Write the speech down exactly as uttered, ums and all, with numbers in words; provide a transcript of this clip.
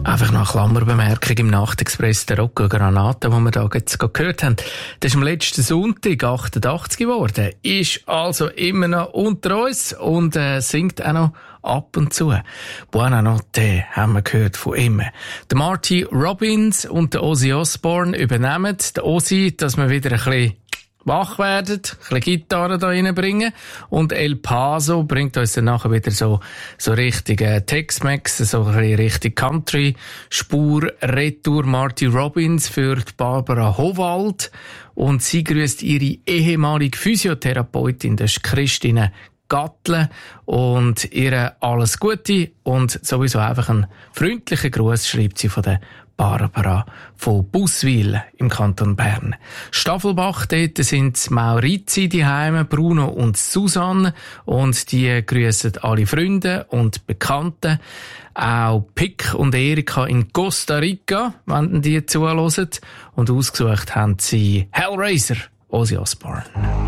Einfach noch eine Klammerbemerkung im Nachtexpress der Rocco Granata, die wir da jetzt gehört haben. Das ist am letzten Sonntag achtundachtzig geworden, ist also immer noch unter uns und äh, singt auch noch ab und zu. Buona Notte haben wir gehört von ihm. Der Marty Robbins und der Ozzy Osbourne übernehmen. Der Ozzy, dass wir wieder ein bisschen wach werden, ein bisschen Gitarre da reinbringen. Und El Paso bringt uns dann nachher wieder so, so richtig äh, Tex-Mex, so ein bisschen richtig Country-Spur. Retour Marty Robbins für die Barbara Howald. Und sie grüßt ihre ehemalige Physiotherapeutin, das ist Christine Gattle, und ihr alles Gute und sowieso einfach einen freundlichen Gruß schreibt sie von der Barbara von Busswil im Kanton Bern. Staffelbach, dort sind Maurizi die Heime, Bruno und Susanne, und die grüßen alle Freunde und Bekannte. Auch Pick und Erika in Costa Rica, wenn die zuhören. Und ausgesucht haben sie Hellraiser, Ozzy Osbourne.